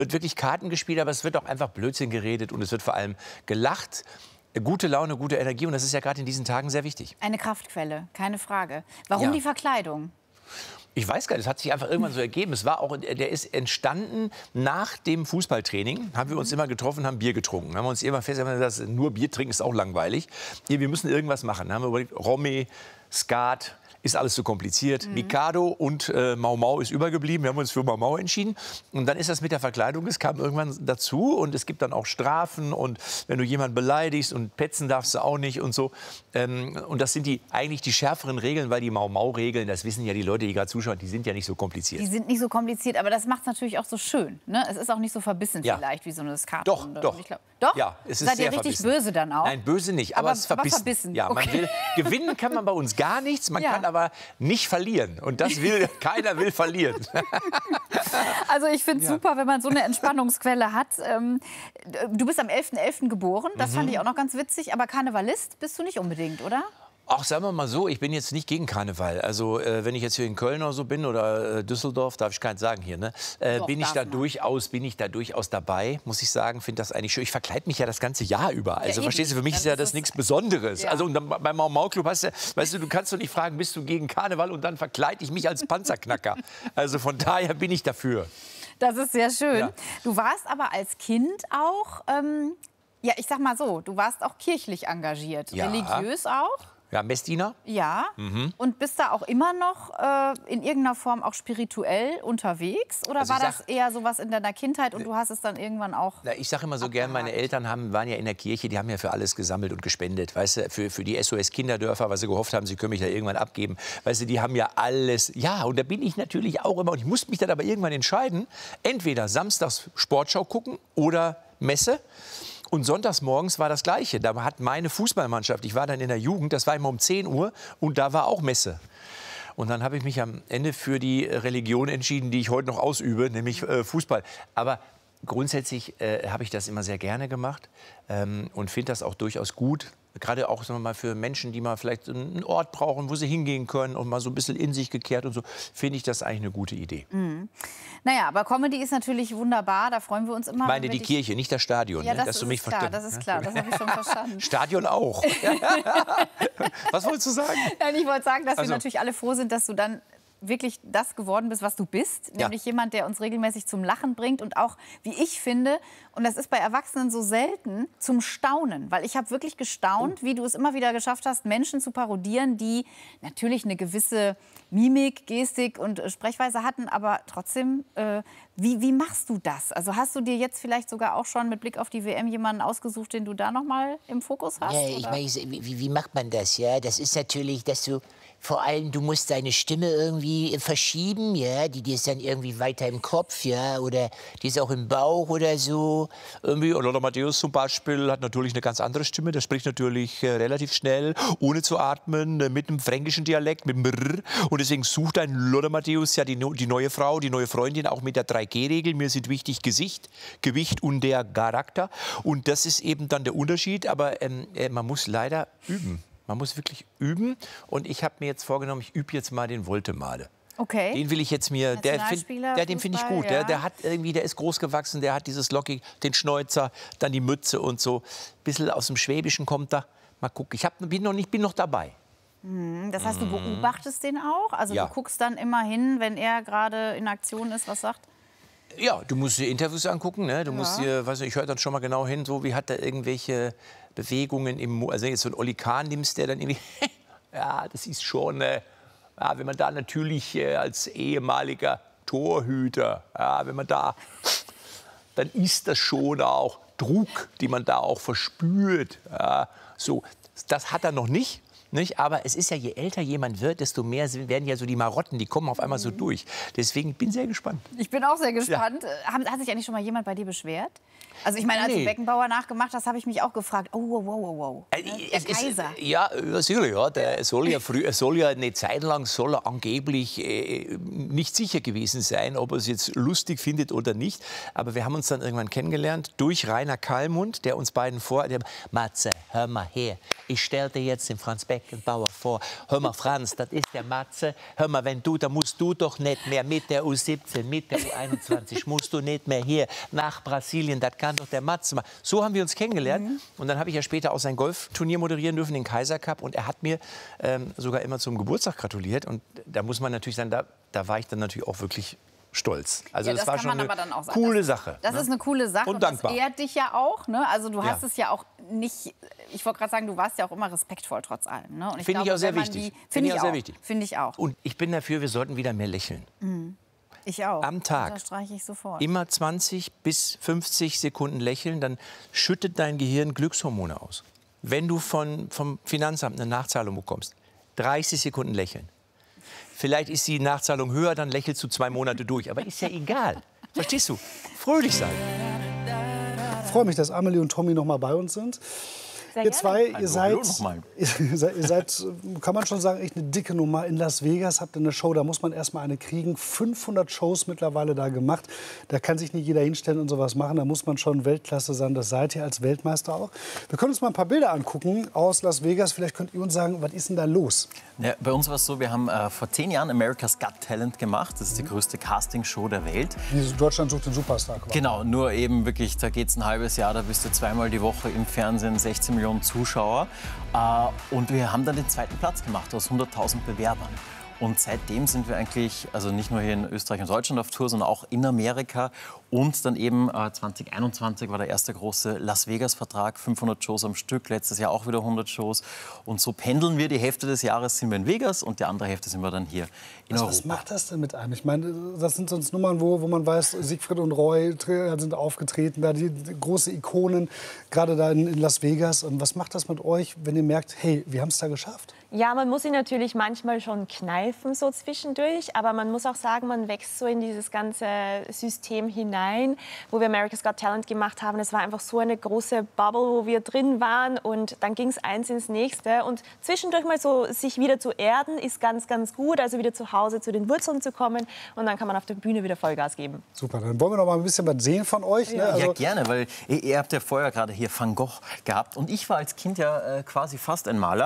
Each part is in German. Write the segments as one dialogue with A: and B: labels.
A: wird wirklich Karten gespielt, aber es wird auch einfach Blödsinn geredet und es wird vor allem gelacht. Gute Laune, gute Energie und das ist ja gerade in diesen Tagen sehr wichtig.
B: Eine Kraftquelle, keine Frage. Warum
A: Ja.
B: die Verkleidung?
A: Ich weiß gar nicht, das hat sich einfach irgendwann so ergeben. Es war auch, der ist entstanden nach dem Fußballtraining. Haben wir uns immer getroffen, haben Bier getrunken. Haben wir uns immer festgestellt, nur Bier trinken ist auch langweilig. Wir müssen irgendwas machen. Dann haben wir überlegt, Romy, Skat, ist alles zu kompliziert. Mikado und Mau Mau ist übergeblieben. Wir haben uns für Mau Mau entschieden. Und dann ist das mit der Verkleidung, es kam irgendwann dazu. Und es gibt dann auch Strafen. Und wenn du jemanden beleidigst und petzen darfst du auch nicht und so. Und das sind eigentlich die schärferen Regeln, weil die Mau Mau-Regeln, das wissen ja die Leute, die gerade zuschauen, die sind ja nicht so kompliziert.
B: Die sind nicht so kompliziert, aber das macht es natürlich auch so schön. Ne? Es ist auch nicht so verbissen
A: Ja.
B: vielleicht wie so eine Skatrunde.
A: Doch.
B: Doch?
A: Ja, es ist
B: Seid ihr
A: sehr
B: richtig
A: verbissen.
B: böse dann auch?
A: Nein, böse nicht, aber es ist verbissen. Ja, man will, gewinnen kann man bei uns gar nichts, man kann aber nicht verlieren. Und das will, keiner will verlieren.
B: Also ich finde es super, wenn man so eine Entspannungsquelle hat. Du bist am 11.11. geboren, das fand ich auch noch ganz witzig. Aber Karnevalist bist du nicht unbedingt, oder?
A: Ach, sagen wir mal so, ich bin jetzt nicht gegen Karneval. Also wenn ich jetzt hier in Köln oder so bin oder Düsseldorf, darf ich gar nicht sagen hier, ne? Bin ich da durchaus dabei, muss ich sagen. Finde das eigentlich schön. Ich verkleide mich ja das ganze Jahr über. Also verstehst du, für mich ist ja das nichts Besonderes. Ja. Also und dann, beim Mau Mau Club hast du, weißt du, du kannst doch nicht fragen, bist du gegen Karneval und dann verkleide ich mich als Panzerknacker. Also von daher bin ich dafür.
B: Das ist sehr schön.
A: Ja.
B: Du warst aber als Kind auch, ja, ich sag mal so, du warst auch kirchlich engagiert,
A: Ja.
B: religiös auch.
A: Ja, Messdiener?
B: Ja, und bist da auch immer noch in irgendeiner Form auch spirituell unterwegs? Oder
A: Also
B: war
A: ich
B: das eher sowas in deiner Kindheit und du hast es dann irgendwann auch...
A: Na, ich sage immer so gern, meine Eltern waren ja in der Kirche, die haben ja für alles gesammelt und gespendet, weißt du, für die SOS-Kinderdörfer, weil sie gehofft haben, sie können mich da irgendwann abgeben. Weißt du, die haben ja alles, ja, und da bin ich natürlich auch immer, und ich musste mich dann aber irgendwann entscheiden, entweder samstags Sportschau gucken oder Messe. Und sonntags morgens war das Gleiche. Da hat meine Fußballmannschaft, ich war dann in der Jugend, das war immer um 10 Uhr und da war auch Messe. Und dann habe ich mich am Ende für die Religion entschieden, die ich heute noch ausübe, nämlich Fußball. Aber grundsätzlich habe ich das immer sehr gerne gemacht und finde das auch durchaus gut. Gerade auch sagen wir mal, für Menschen, die mal vielleicht einen Ort brauchen, wo sie hingehen können und mal so ein bisschen in sich gekehrt und so, finde ich das eigentlich eine gute Idee.
B: Naja, aber Comedy ist natürlich wunderbar, da freuen wir uns immer.
A: Ich meine die Kirche, nicht das Stadion.
B: Ja,
A: ne?
B: das
A: du mich
B: ist klar, das ist klar, das habe ich schon verstanden.
A: Stadion auch. Was wolltest du sagen?
B: Nein, ich wollte sagen, dass
A: Also
B: wir natürlich alle froh sind, dass du dann wirklich das geworden bist, was du bist.
A: Ja.
B: Nämlich jemand, der uns regelmäßig zum Lachen bringt und auch, wie ich finde, und das ist bei Erwachsenen so selten, zum Staunen. Weil ich habe wirklich gestaunt, wie du es immer wieder geschafft hast, Menschen zu parodieren, die natürlich eine gewisse Mimik, Gestik und Sprechweise hatten, aber trotzdem, wie machst du das? Also hast du dir jetzt vielleicht sogar auch schon mit Blick auf die WM jemanden ausgesucht, den du da noch mal im Fokus hast?
C: Ja, ich meine, wie macht man das? Ja, das ist natürlich, dass du vor allem, du musst deine Stimme irgendwie verschieben, ja, die ist dann irgendwie weiter im Kopf, ja, oder die ist auch im Bauch oder so.
A: Irgendwie, und Lothar Matthäus zum Beispiel hat natürlich eine ganz andere Stimme. Der spricht natürlich relativ schnell, ohne zu atmen, mit einem fränkischen Dialekt, mit dem Brrr. Und deswegen sucht ein Lothar Matthäus ja die neue Frau, die neue Freundin, auch mit der 3G-Regel. Mir sind wichtig Gesicht, Gewicht und der Charakter. Und das ist eben dann der Unterschied. Aber man muss leider üben. Man muss wirklich üben. Und ich habe mir jetzt vorgenommen, ich übe jetzt mal den Woltemade.
B: Okay.
A: Den will ich jetzt mir, den finde ich gut.
B: Ja.
A: Der hat irgendwie, der ist groß gewachsen, der hat dieses Lockig, den Schnäuzer, dann die Mütze und so. Ein bisschen aus dem Schwäbischen kommt da. Mal gucken. Bin noch dabei.
B: Das heißt, du beobachtest den auch? Also
A: Ja.
B: du guckst dann immer hin, wenn er gerade in Aktion ist, was sagt?
A: Ja, du musst dir Interviews angucken, ne? Du musst dir, weiß nicht, ich höre dann schon mal genau hin, so wie hat er irgendwelche Bewegungen im Mund. Also jetzt so einen Oli Kahn nimmst, der dann irgendwie, ja, das ist schon, ja, wenn man da natürlich als ehemaliger Torhüter, ja, wenn man da, dann ist das schon auch Druck, die man da auch verspürt. Ja, so, das hat er noch nicht. Nicht? Aber es ist ja, je älter jemand wird, desto mehr werden ja so die Marotten, die kommen auf einmal so durch. Deswegen bin ich sehr gespannt.
B: Ich bin auch sehr gespannt. Hat sich eigentlich schon mal jemand bei dir beschwert? Also ich meine, als du Beckenbauer nachgemacht hast, habe ich mich auch gefragt, oh, wow. Der Kaiser.
A: Ja, sicherlich. Ja, der soll ja eine Zeit lang angeblich nicht sicher gewesen sein, ob er es jetzt lustig findet oder nicht. Aber wir haben uns dann irgendwann kennengelernt durch Rainer Kallmund, der uns beiden Matze, hör mal her, ich stelle dir jetzt den Franz Beckenbauer vor. Hör mal, Franz, das ist der Matze. Hör mal, da musst du doch nicht mehr mit der U17, mit der U21, musst du nicht mehr hier nach Brasilien, das kann doch der Matze machen. So haben wir uns kennengelernt. Und dann habe ich ja später auch sein Golfturnier moderieren dürfen, den Kaiser Cup. Und er hat mir sogar immer zum Geburtstag gratuliert. Und da muss man natürlich sagen, da war ich dann natürlich auch wirklich stolz. Also
B: ja,
A: das war schon eine coole Sache.
B: Das ist eine coole Sache
A: und dankbar.
B: Das ehrt dich ja auch. Ne? Also du hast es ja auch nicht, ich wollte gerade sagen, du warst ja auch immer respektvoll trotz allem. Ne?
A: Finde ich auch sehr wichtig.
B: Finde ich auch.
A: Und ich bin dafür, wir sollten wieder mehr lächeln.
B: Ich auch.
A: Am Tag.
B: Das unterstreiche ich sofort.
A: Immer 20 bis 50 Sekunden lächeln, dann schüttet dein Gehirn Glückshormone aus. Wenn du vom Finanzamt eine Nachzahlung bekommst, 30 Sekunden lächeln. Vielleicht ist die Nachzahlung höher, dann lächelst du 2 Monate durch. Aber ist ja egal. Verstehst du? Fröhlich sein.
D: Ich freue mich, dass Amelie und Tommy noch mal bei uns sind.
B: Sehr
D: Ihr zwei, ihr
A: Hallo,
D: seid, kann man schon sagen, echt eine dicke Nummer. In Las Vegas habt ihr eine Show, da muss man erst mal eine kriegen. 500 Shows mittlerweile da gemacht. Da kann sich nicht jeder hinstellen und sowas machen. Da muss man schon Weltklasse sein. Das seid ihr als Weltmeister auch. Wir können uns mal ein paar Bilder angucken aus Las Vegas. Vielleicht könnt ihr uns sagen, was ist denn da los?
E: Ja, bei uns war es so, wir haben vor 10 Jahren America's Got Talent gemacht. Das ist die größte Castingshow der Welt.
D: Deutschland sucht den Superstar. Quasi.
E: Genau, nur eben wirklich, da geht es ein halbes Jahr, da bist du 2-mal die Woche im Fernsehen, 16 Millionen Zuschauer. Und wir haben dann den 2. Platz gemacht aus 100.000 Bewerbern. Und seitdem sind wir eigentlich, also nicht nur hier in Österreich und Deutschland auf Tour, sondern auch in Amerika. Und dann eben 2021 war der erste große Las Vegas-Vertrag, 500 Shows am Stück, letztes Jahr auch wieder 100 Shows. Und so pendeln wir, die Hälfte des Jahres sind wir in Vegas und die andere Hälfte sind wir dann hier in Europa.
D: Was macht das denn mit einem? Ich meine, das sind sonst Nummern, wo man weiß, Siegfried und Roy sind aufgetreten, da die große Ikonen, gerade da in Las Vegas. Und was macht das mit euch, wenn ihr merkt, hey, wir haben es da geschafft?
F: Ja, man muss sich natürlich manchmal schon kneifen, so zwischendurch. Aber man muss auch sagen, man wächst so in dieses ganze System hinein, wo wir America's Got Talent gemacht haben. Es war einfach so eine große Bubble, wo wir drin waren. Und dann ging es eins ins nächste. Und zwischendurch mal so sich wieder zu erden, ist ganz, ganz gut. Also wieder zu Hause zu den Wurzeln zu kommen. Und dann kann man auf der Bühne wieder Vollgas geben.
D: Super, dann wollen wir noch mal ein bisschen was sehen von euch. Ne?
E: Ja, gerne, weil ihr habt ja vorher gerade hier Van Gogh gehabt. Und ich war als Kind ja quasi fast ein Maler.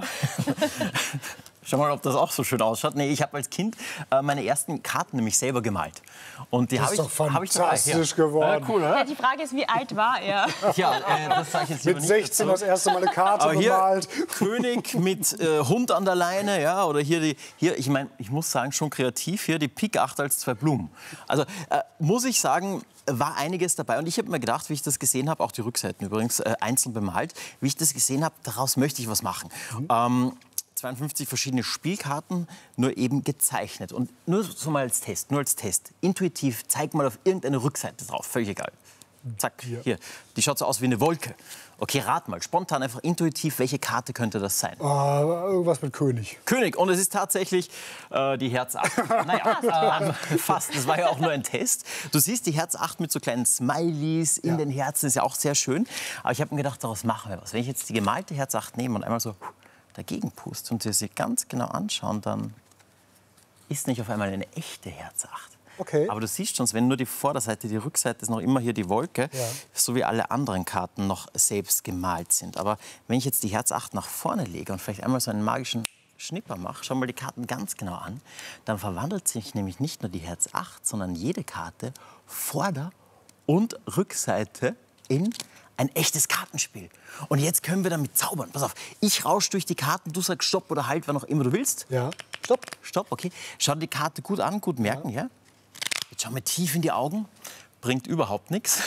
E: Schau mal, ob das auch so schön ausschaut. Nee, ich habe als Kind meine ersten Karten nämlich selber gemalt. Und die
D: Das ist doch fantastisch geworden.
E: Cool, oder?
F: Ja, die Frage ist, wie alt war er?
E: Ja, das sage ich jetzt lieber
D: Mit
E: nicht
D: 16
E: dazu.
D: das erste Mal eine Karte
E: Aber hier
D: gemalt.
E: König mit Hund an der Leine, ja, oder hier ich meine, ich muss sagen, schon kreativ hier die Pik 8 als 2 Blumen. Also muss ich sagen, war einiges dabei. Und ich habe mir gedacht, wie ich das gesehen habe, auch die Rückseiten übrigens einzeln bemalt, wie ich das gesehen habe, daraus möchte ich was machen. 52 verschiedene Spielkarten, nur eben gezeichnet. Und nur so mal als Test, Intuitiv, zeig mal auf irgendeine Rückseite drauf, völlig egal. Zack, hier. Die schaut so aus wie eine Wolke. Okay, rat mal, spontan, einfach intuitiv, welche Karte könnte das sein?
D: Irgendwas mit König.
E: König. Und es ist tatsächlich die Herz 8. Naja, fast. Das war ja auch nur ein Test. Du siehst die Herz 8 mit so kleinen Smileys in den Herzen. Ist ja auch sehr schön. Aber ich habe mir gedacht, daraus machen wir was. Wenn ich jetzt die gemalte Herz 8 nehme und einmal so dagegen puste und sie ganz genau anschauen, dann ist nicht auf einmal eine echte Herz 8.
D: Okay.
E: Aber du siehst schon, wenn nur die Vorderseite, die Rückseite ist noch immer hier die Wolke, so wie alle anderen Karten noch selbst gemalt sind. Aber wenn ich jetzt die Herz 8 nach vorne lege und vielleicht einmal so einen magischen Schnipper mache, schau mal die Karten ganz genau an, dann verwandelt sich nämlich nicht nur die Herz 8, sondern jede Karte Vorder- und Rückseite in ein echtes Kartenspiel. Und jetzt können wir damit zaubern. Pass auf, ich rausche durch die Karten, du sagst Stopp oder Halt, wann auch immer du willst.
D: Ja, stopp.
E: Stopp, okay. Schau dir die Karte gut an, gut merken, ja? Jetzt schau mal tief in die Augen. Bringt überhaupt nichts.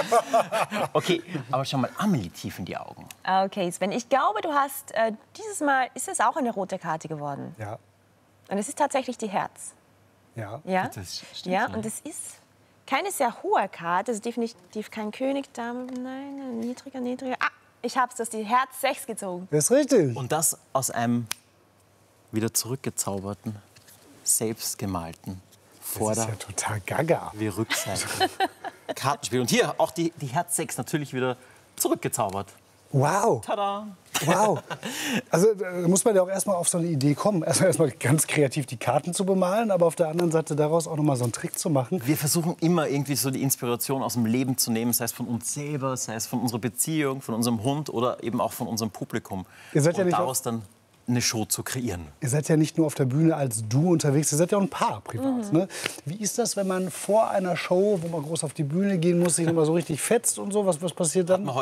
E: Okay, aber schau mal Amelie tief in die Augen.
F: Okay, Sven, ich glaube, du hast dieses Mal, ist es auch eine rote Karte geworden.
D: Ja,
F: Und es ist tatsächlich die Herz.
D: ja.
F: Ja,
E: Das stimmt,
F: ja, und es ist keine sehr hohe Karte, also definitiv kein König, Dame, nein, niedriger. Ah, ich hab's, das ist die Herz 6 gezogen.
D: Das ist richtig.
E: Und das aus einem wieder zurückgezauberten, selbstgemalten
D: Das ist
E: Vorder-
D: ja total gaga.
E: wie Rückseite. Kartenspiel. Und hier auch die Herz 6 natürlich wieder zurückgezaubert.
D: Wow,
E: Tada!
D: wow. Also da muss man ja auch erstmal auf so eine Idee kommen. Erstmal ganz kreativ die Karten zu bemalen, aber auf der anderen Seite daraus auch noch mal so einen Trick zu machen.
E: Wir versuchen immer irgendwie so die Inspiration aus dem Leben zu nehmen, sei es von uns selber, sei es von unserer Beziehung, von unserem Hund oder eben auch von unserem Publikum.
D: Ihr seid ja
E: und
D: nicht
E: daraus dann eine Show zu kreieren.
D: Ihr seid ja nicht nur auf der Bühne als Duo unterwegs, ihr seid ja auch ein Paar privat. Ne? Wie ist das, wenn man vor einer Show, wo man groß auf die Bühne gehen muss, sich noch mal so richtig fetzt und so? Was passiert dann?